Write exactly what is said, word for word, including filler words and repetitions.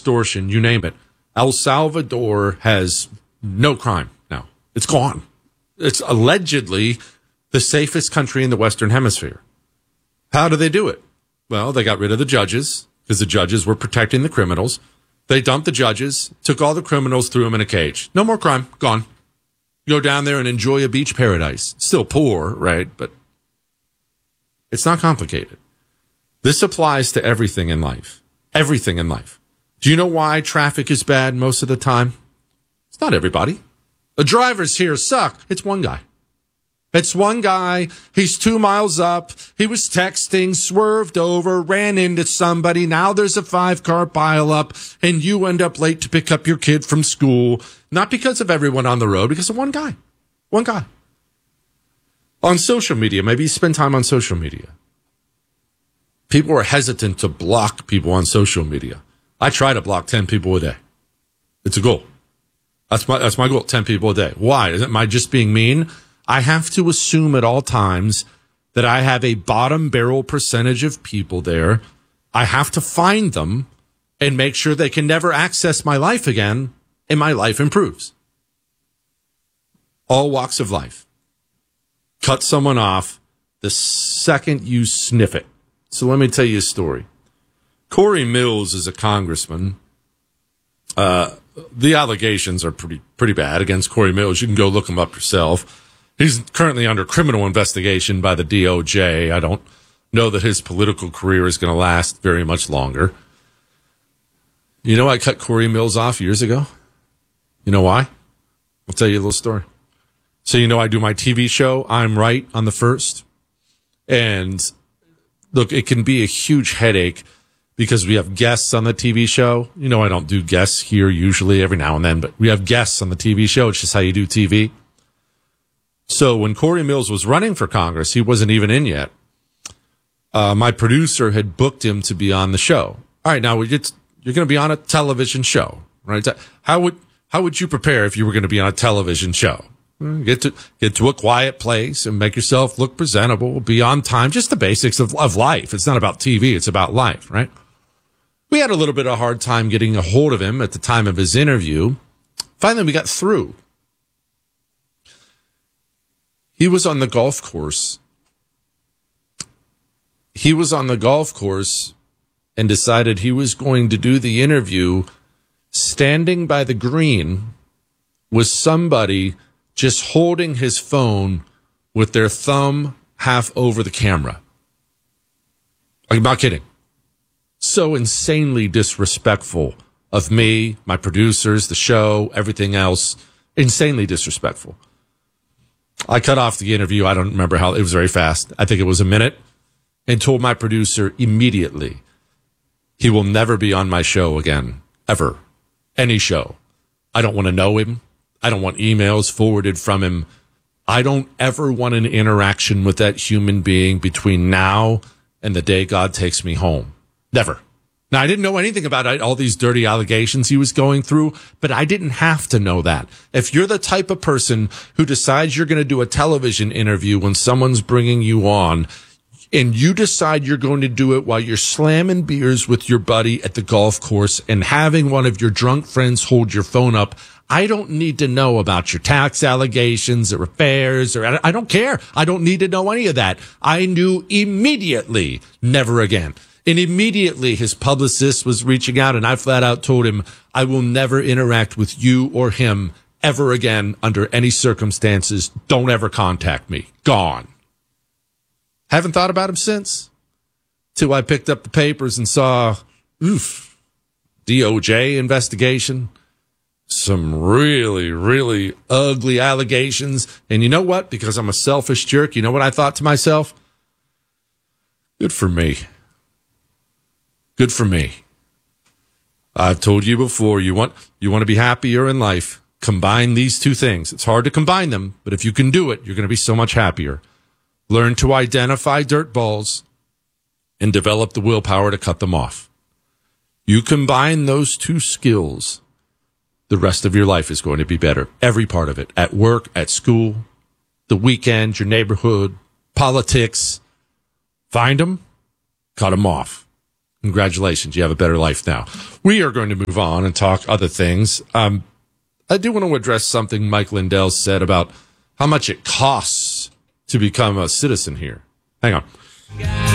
extortion, you name it. El Salvador has no crime now. It's gone. It's allegedly the safest country in the Western Hemisphere. How do they do it? Well, they got rid of the judges because the judges were protecting the criminals. They dumped the judges, took all the criminals, threw them in a cage. No more crime. Gone. Go down there and enjoy a beach paradise. Still poor, right? But it's not complicated. This applies to everything in life. Everything in life. Do you know why traffic is bad most of the time? It's not everybody. The drivers here suck. It's one guy. It's one guy. He's two miles up. He was texting, swerved over, ran into somebody. Now there's a five-car pileup, and you end up late to pick up your kid from school. Not because of everyone on the road, because of one guy. One guy. On social media, maybe you spend time on social media. People are hesitant to block people on social media. I try to block ten people a day. It's a goal. That's my that's my goal, ten people a day. Why? Am I just being mean? I have to assume at all times that I have a bottom barrel percentage of people there. I have to find them and make sure they can never access my life again, and my life improves. All walks of life. Cut someone off the second you sniff it. So let me tell you a story. Corey Mills is a congressman. Uh, the allegations are pretty pretty bad against Corey Mills. You can go look him up yourself. He's currently under criminal investigation by the D O J. I don't know that his political career is going to last very much longer. You know, I cut Corey Mills off years ago. You know why? I'll tell you a little story. So, you know, I do my T V show, I'm Right, on the first. And look, it can be a huge headache because we have guests on the T V show. You know, I don't do guests here usually, every now and then, but we have guests on the T V show. It's just how you do T V. So when Corey Mills was running for Congress, he wasn't even in yet. Uh, my producer had booked him to be on the show. All right, now we get, you're going to be on a television show, right? How would how would you prepare if you were going to be on a television show? Get to get to a quiet place and make yourself look presentable, be on time, just the basics of, of life. It's not about T V, it's about life, right? We had a little bit of a hard time getting a hold of him at the time of his interview. Finally, we got through. He was on the golf course. He was on the golf course and decided he was going to do the interview standing by the green with somebody just holding his phone with their thumb half over the camera. I'm not kidding. So insanely disrespectful of me, my producers, the show, everything else. Insanely disrespectful. I cut off the interview. I don't remember how. It was very fast. I think it was a minute. And told my producer immediately, he will never be on my show again. Ever. Any show. I don't want to know him. I don't want emails forwarded from him. I don't ever want an interaction with that human being between now and the day God takes me home. Never. Now, I didn't know anything about all these dirty allegations he was going through, but I didn't have to know that. If you're the type of person who decides you're going to do a television interview when someone's bringing you on, and you decide you're going to do it while you're slamming beers with your buddy at the golf course and having one of your drunk friends hold your phone up, I don't need to know about your tax allegations or affairs, or I don't care. I don't need to know any of that. I knew immediately, never again. And immediately his publicist was reaching out, and I flat out told him, I will never interact with you or him ever again under any circumstances. Don't ever contact me. Gone. Haven't thought about him since. Till I picked up the papers and saw, oof, D O J investigation. Some really, really ugly allegations. And you know what? Because I'm a selfish jerk, you know what I thought to myself? Good for me. Good for me. I've told you before, you want you want to be happier in life. Combine these two things. It's hard to combine them, but if you can do it, you're going to be so much happier. Learn to identify dirt balls and develop the willpower to cut them off. You combine those two skills, the rest of your life is going to be better. Every part of it. At work, at school, the weekend, your neighborhood, politics. Find them, cut them off. Congratulations. You have a better life now. We are going to move on and talk other things. Um, I do want to address something Mike Lindell said about how much it costs to become a citizen here. Hang on.